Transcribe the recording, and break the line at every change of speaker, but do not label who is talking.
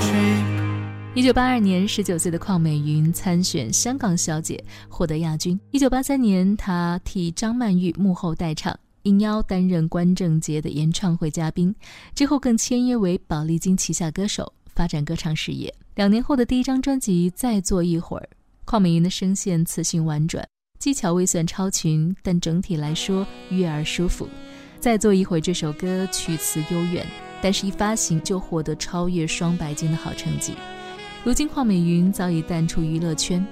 1982年19岁的邝美云参选香港小姐，获得亚军。1983年她替张曼玉幕后代唱，应邀担任关正杰的演唱会嘉宾，之后更签约为宝丽金旗下歌手，发展歌唱事业。2年后的第一张专辑《再坐一会儿》，邝美云的声线磁性婉转，技巧未算超群，但整体来说悦耳舒服。《再坐一会儿》这首歌曲词悠远，但是一发行就获得超越双白金的好成绩。如今邝美云早已淡出娱乐圈，